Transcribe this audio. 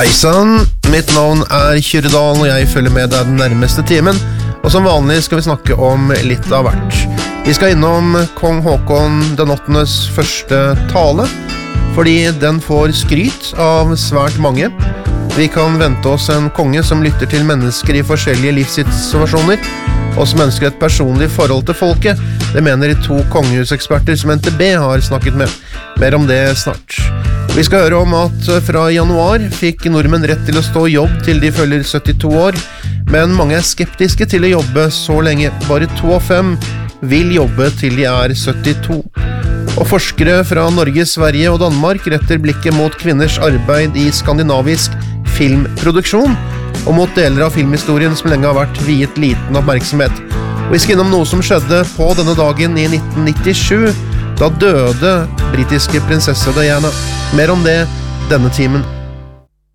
Heisan, mitt navn Kyrre Dahl, og jeg følger med deg den nærmeste timen. Og som vanlig skal vi snakke om litt av hvert. Vi skal innom kong Håkon den 8.s første tale, fordi den får skryt av svært mange. Vi kan vente oss en konge som lytter til mennesker i forskjellige livssituasjoner, og som ønsker et personlig forhold til folket. Det mener 2 kongehuseksperter som NTB har snakket med. Mer om det snart. Vi skal høre om at fra januar fikk nordmenn rett til å stå i jobb til de følger 72 år, men mange er skeptiske til å jobbe så lenge. Bare 2 av 5 vil jobbe til de er 72. Og forskere fra Norge, Sverige og Danmark retter blikket mot kvinners arbeid i skandinavisk filmproduksjon, og mot deler av filmhistorien som lenge har vært viet liten oppmerksomhet. Og vi skal innom noe som skjedde på denne dagen i 1997, da døde britiske prinsesse Diana. Mer om det denne timen.